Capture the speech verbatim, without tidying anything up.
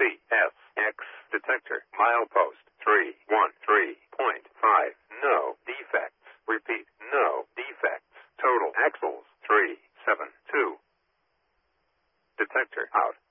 C S X detector. Milepost three one three point five. No defects. Repeat, no defects. Total axles three seven two. Detector out.